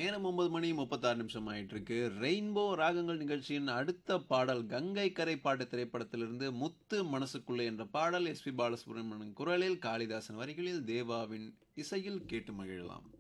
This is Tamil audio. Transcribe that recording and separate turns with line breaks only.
நேரம் 9 மணி 36 நிமிஷம் ஆயிட்டிருக்கு. ரெயின்போ ராகங்கள் நிகழ்ச்சியின் அடுத்த பாடல் கங்கை கரை பாட்டு திரைப்படத்திலிருந்து முத்து மனசுக்குள்ளே என்ற பாடல் எஸ்பி பாலசுப்ரமணியன் குரலில், காளிதாசன் வரிகளில், தேவாவின் இசையில் கேட்டு மகிழலாம்.